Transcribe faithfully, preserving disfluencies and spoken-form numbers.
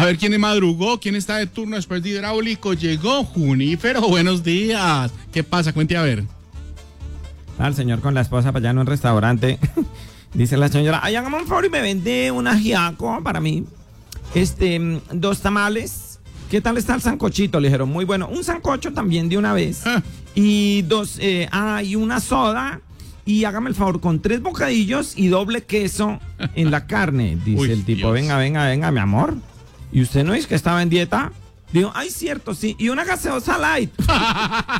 A ver quién madrugó, quién está de turno después de hidráulico. Llegó Junífero, buenos días. ¿Qué pasa? Cuente a ver. Al señor con la esposa para allá en un restaurante. Dice la señora, ay, hágame un favor y me vende un ajiaco para mí. Este, dos tamales. ¿Qué tal está el sancochito? Le dijeron, muy bueno. Un sancocho también de una vez. Ah. Y dos, eh, ah, y una soda. Y hágame el favor, con tres bocadillos y doble queso en la carne. Dice Uy, el tipo, Dios. venga, venga, venga, mi amor. ¿Y usted no es que estaba en dieta? Digo, ay, cierto, sí. Y una gaseosa light.